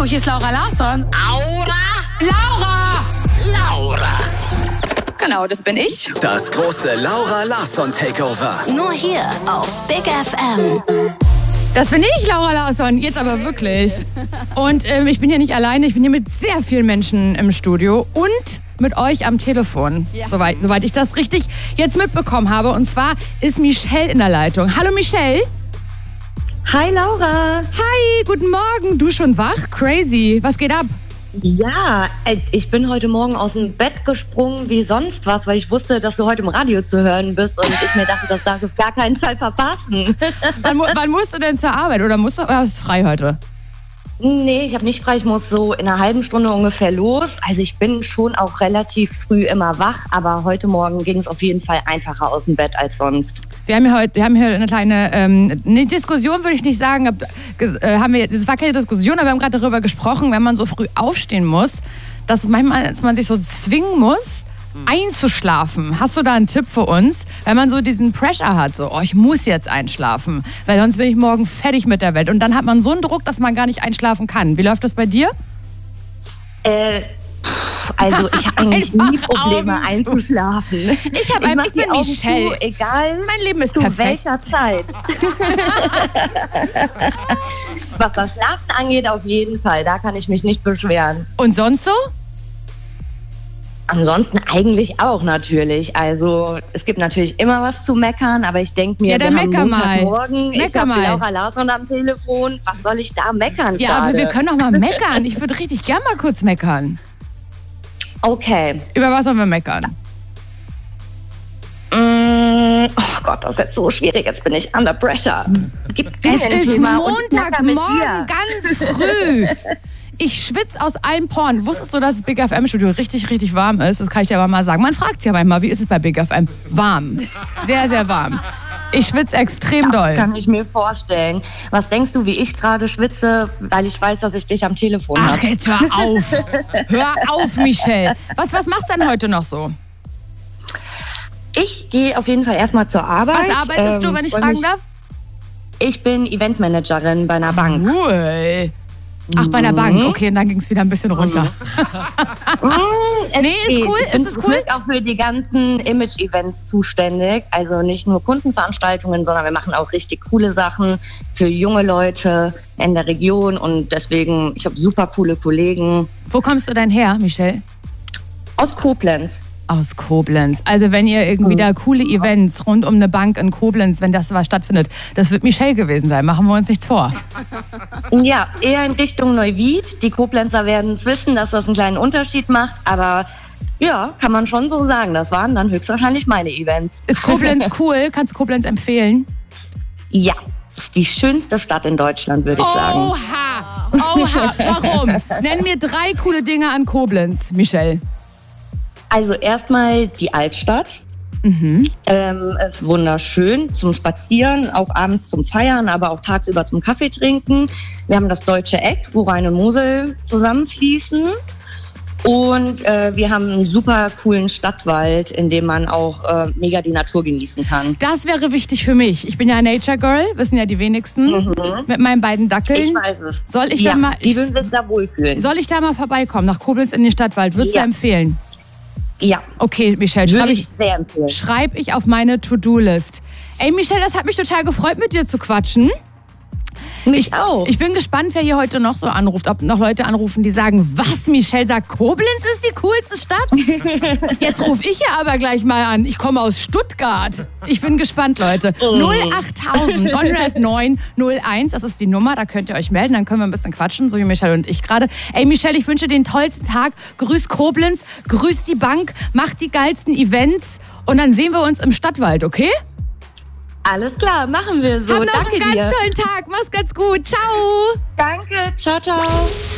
hier ist Laura Larsson. Laura! Genau, das bin ich. Das große Laura Larsson Takeover. Nur hier auf Big FM. Das bin ich, Laura Larsson, jetzt aber wirklich. Und ich bin hier nicht alleine, ich bin hier mit sehr vielen Menschen im Studio und mit euch am Telefon, soweit ich das richtig jetzt mitbekommen habe. Und zwar ist Michelle in der Leitung. Hallo Michelle. Hi Laura. Hi, guten Morgen. Du schon wach? Crazy. Was geht ab? Ja, ich bin heute Morgen aus dem Bett gesprungen wie sonst was, weil ich wusste, dass du heute im Radio zu hören bist und ich mir dachte, das darf ich auf gar keinen Fall verpassen. Wann musst du denn zur Arbeit oder hast du frei heute? Nee, ich habe nicht frei, ich muss so in einer halben Stunde ungefähr los. Also ich bin schon auch relativ früh immer wach, aber heute Morgen ging es auf jeden Fall einfacher aus dem Bett als sonst. Wir haben hier eine kleine eine Diskussion, würde ich nicht sagen. Das war keine Diskussion, aber wir haben gerade darüber gesprochen, wenn man so früh aufstehen muss, dass manchmal man sich so zwingen muss, einzuschlafen. Hast du da einen Tipp für uns? Wenn man so diesen Pressure hat, so, ich muss jetzt einschlafen, weil sonst bin ich morgen fertig mit der Welt. Und dann hat man so einen Druck, dass man gar nicht einschlafen kann. Wie läuft das bei dir? Also ich habe eigentlich nie Probleme einzuschlafen. Ich bin Michelle. Zu, egal mein Leben ist zu perfekt. welcher Zeit. Was das Schlafen angeht, auf jeden Fall. Da kann ich mich nicht beschweren. Und sonst so? Ansonsten eigentlich auch natürlich. Also es gibt natürlich immer was zu meckern, aber ich denke mir, dann wir haben Montagmorgen, ich habe Laura Larsson am Telefon. Was soll ich da meckern? Ja, aber wir können doch mal meckern. Ich würde richtig gern mal kurz meckern. Okay. Über was sollen wir meckern? Oh Gott, das ist jetzt so schwierig. Jetzt bin ich under pressure. Es ist Montagmorgen ganz früh. Ich schwitze aus allen Poren. Wusstest du, dass das Big FM-Studio richtig, richtig warm ist? Das kann ich dir aber mal sagen. Man fragt sich ja manchmal, wie ist es bei Big FM? Warm. Sehr, sehr warm. Ich schwitze extrem doll. Das kann ich mir vorstellen. Was denkst du, wie ich gerade schwitze, weil ich weiß, dass ich dich am Telefon habe? Ach, jetzt hör auf. Hör auf, Michelle. Was machst du denn heute noch so? Ich gehe auf jeden Fall erstmal zur Arbeit. Was arbeitest du, wenn ich fragen darf? Ich bin Eventmanagerin bei einer Bank. Cool. Ach, bei einer Bank. Okay, und dann ging es wieder ein bisschen runter. Nee, ist cool. Ist es cool? Ich bin auch für die ganzen Image-Events zuständig. Also nicht nur Kundenveranstaltungen, sondern wir machen auch richtig coole Sachen für junge Leute in der Region. Und deswegen, ich habe super coole Kollegen. Wo kommst du denn her, Michelle? Aus Koblenz. Aus Koblenz. Also wenn ihr irgendwie da coole Events rund um eine Bank in Koblenz, wenn das was stattfindet, das wird Michelle gewesen sein. Machen wir uns nichts vor. Ja, eher in Richtung Neuwied. Die Koblenzer werden es wissen, dass das einen kleinen Unterschied macht. Aber ja, kann man schon so sagen. Das waren dann höchstwahrscheinlich meine Events. Ist Koblenz cool? Kannst du Koblenz empfehlen? Ja, ist die schönste Stadt in Deutschland, würde ich sagen. Oha! Warum? Nenn mir 3 coole Dinge an Koblenz, Michelle. Also erstmal die Altstadt. Ist wunderschön zum Spazieren, auch abends zum Feiern, aber auch tagsüber zum Kaffee trinken. Wir haben das Deutsche Eck, wo Rhein und Mosel zusammenfließen. Und wir haben einen super coolen Stadtwald, in dem man auch mega die Natur genießen kann. Das wäre wichtig für mich. Ich bin ja ein Nature Girl, wissen ja die wenigsten. Mit meinen beiden Dackeln. Ich weiß es. Soll ich die würden sich da wohlfühlen. Soll ich da mal vorbeikommen, nach Koblenz in den Stadtwald? Würdest du empfehlen? Ja. Okay, Michelle, schreib ich auf meine To-Do-List. Ey, Michelle, das hat mich total gefreut, mit dir zu quatschen. Mich auch. Ich bin gespannt, wer hier heute noch so anruft. Ob noch Leute anrufen, die sagen, was, Michelle sagt, Koblenz ist die coolste Stadt? Jetzt rufe ich ja aber gleich mal an. Ich komme aus Stuttgart. Ich bin gespannt, Leute. 08000 909 01, das ist die Nummer, da könnt ihr euch melden, dann können wir ein bisschen quatschen, so wie Michelle und ich gerade. Ey, Michelle, ich wünsche dir den tollsten Tag. Grüß Koblenz, grüß die Bank, mach die geilsten Events und dann sehen wir uns im Stadtwald, okay? Alles klar, machen wir so. Hab noch Danke einen ganz dir. tollen Tag. Mach's ganz gut. Ciao. Danke. Ciao, ciao.